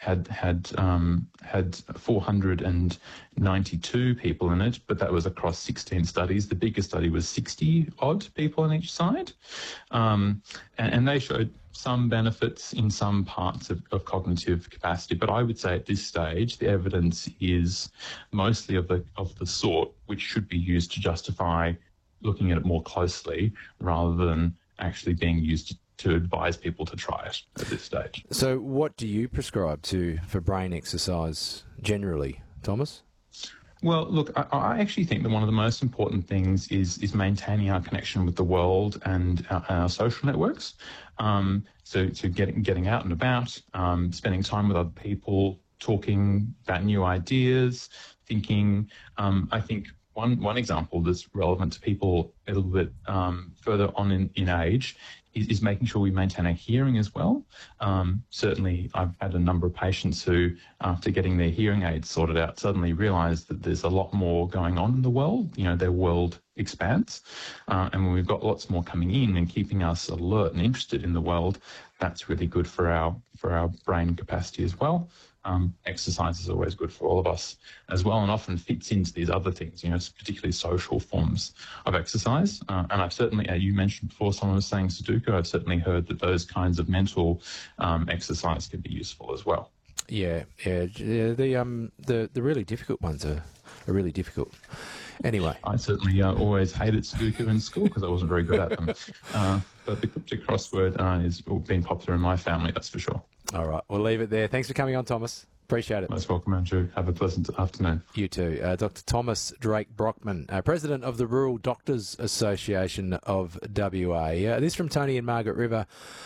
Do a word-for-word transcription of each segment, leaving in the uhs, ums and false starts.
had had um, had four hundred ninety-two people in it, but that was across sixteen studies. The biggest study was sixty odd people on each side, um, and, and they showed some benefits in some parts of, of cognitive capacity. But I would say at this stage, the evidence is mostly of the of the sort which should be used to justify looking at it more closely rather than actually being used to, to advise people to try it at this stage. So what do you prescribe to for brain exercise generally, Thomas? Well, look, I, I actually think that one of the most important things is is maintaining our connection with the world and our, our social networks. Um, so, so getting getting out and about, um, spending time with other people, talking about new ideas, thinking. Um, I think one one example that's relevant to people a little bit um, further on in, in age is, is making sure we maintain our hearing as well. Um, certainly, I've had a number of patients who, after getting their hearing aids sorted out, suddenly realise that there's a lot more going on in the world. You know, their world expands. Uh, and when we've got lots more coming in and keeping us alert and interested in the world, that's really good for our for our brain capacity as well. Um, exercise is always good for all of us as well, and often fits into these other things, you know, particularly social forms of exercise. Uh, and I've certainly, uh, you mentioned before, someone was saying Sudoku, I've certainly heard that those kinds of mental um, exercise can be useful as well. Yeah, yeah, yeah. The um, the the really difficult ones are, are really difficult. Anyway, I certainly uh, always hated Sudoku in school because I wasn't very good at them. Uh, but the cryptic crossword uh, has been popular in my family, that's for sure. All right, we'll leave it there. Thanks for coming on, Thomas. Appreciate it. Most welcome, Andrew. Have a pleasant afternoon. You too. Uh, Doctor Thomas Drake Brockman, uh, President of the Rural Doctors Association of W A. Uh, this from Tony and Margaret River.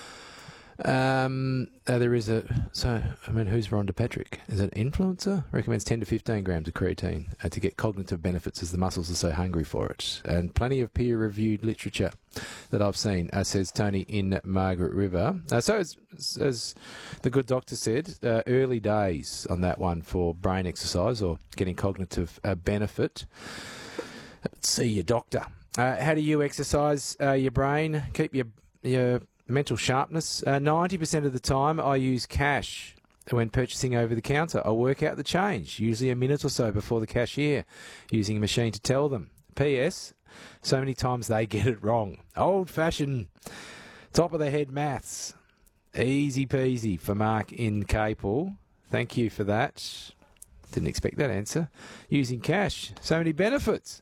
Um, uh, there is a, so, I mean, who's Rhonda Patrick? Is it an influencer? Recommends ten to fifteen grams of creatine uh, to get cognitive benefits as the muscles are so hungry for it. And plenty of peer-reviewed literature that I've seen, uh, says Tony in Margaret River. Uh, so as, as the good doctor said, uh, early days on that one for brain exercise or getting cognitive uh, benefit. See your doctor. Uh, how do you exercise uh, your brain? Keep your your mental sharpness. Uh, ninety percent of the time I use cash when purchasing over the counter. I work out the change, usually a minute or so before the cashier, using a machine to tell them. P S. So many times they get it wrong. Old-fashioned, top-of-the-head maths. Easy peasy for Mark in Capel. Thank you for that. Didn't expect that answer. Using cash. So many benefits.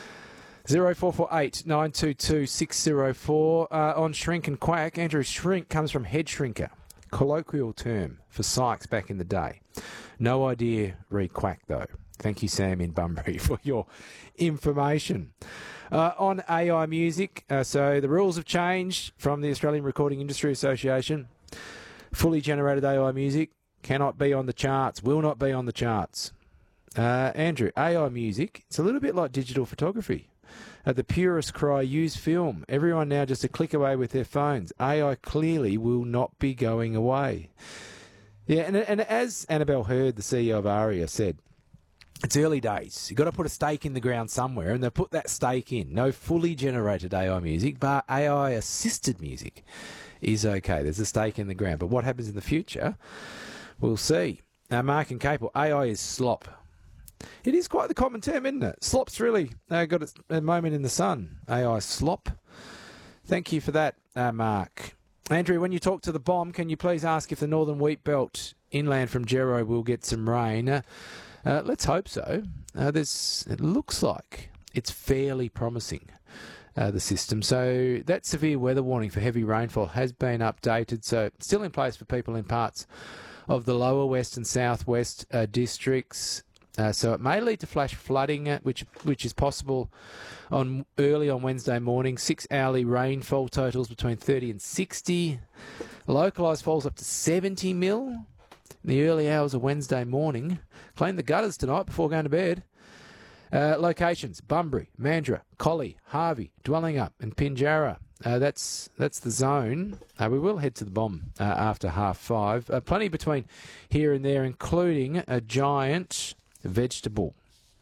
zero four four eight nine two two six zero four. Uh, on Shrink and Quack, Andrew, shrink comes from head shrinker, colloquial term for Sykes back in the day. No idea re quack, though. Thank you, Sam in Bunbury, for your information. Uh, on A I music, uh, so the rules have changed from the Australian Recording Industry Association. Fully generated A I music cannot be on the charts, will not be on the charts. Uh, Andrew, A I music, it's a little bit like digital photography. Uh, the purists cry, use film. Everyone now just a click away with their phones. A I clearly will not be going away. Yeah, and, and as Annabelle Hurd, the C E O of ARIA, said, it's early days. You've got to put a stake in the ground somewhere, and they'll put that stake in. No fully generated A I music, but A I-assisted music is okay. There's a stake in the ground. But what happens in the future, we'll see. Now, Mark and Capel, A I is slop. It is quite the common term, isn't it? Slop's really uh, got its, a moment in the sun. A I slop. Thank you for that, uh, Mark. Andrew, when you talk to the bomb, can you please ask if the northern wheat belt inland from Gero will get some rain? Uh, uh, let's hope so. Uh, there's, it looks like it's fairly promising, uh, the system. So that severe weather warning for heavy rainfall has been updated. So still in place for people in parts of the lower west and southwest uh, districts. Uh, so it may lead to flash flooding, uh, which which is possible on early on Wednesday morning. Six hourly rainfall totals between thirty and sixty. Localised falls up to seventy mil in the early hours of Wednesday morning. Clean the gutters tonight before going to bed. Uh, locations: Bunbury, Mandurah, Collie, Harvey, Dwellingup and Pinjarra. Uh, that's that's the zone. Uh, we will head to the bomb uh, after half five. Uh, plenty between here and there, including a giant vegetable.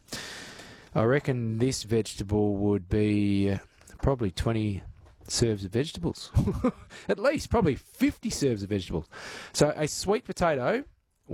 I reckon this vegetable would be uh, probably twenty serves of vegetables. At least, probably fifty serves of vegetables. So a sweet potato